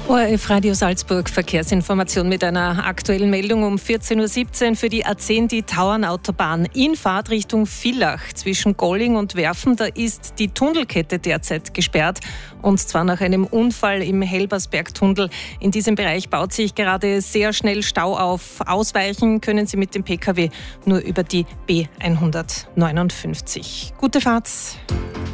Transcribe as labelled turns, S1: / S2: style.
S1: ORF Radio Salzburg Verkehrsinformation mit einer aktuellen Meldung um 14.17 Uhr für die A10, die Tauernautobahn in Fahrtrichtung Villach zwischen Golling und Werfen. Da ist die Tunnelkette derzeit gesperrt und zwar nach einem Unfall im Helbersbergtunnel. In diesem Bereich baut sich gerade sehr schnell Stau auf. Ausweichen können Sie mit dem Pkw nur über die B159. Gute Fahrt.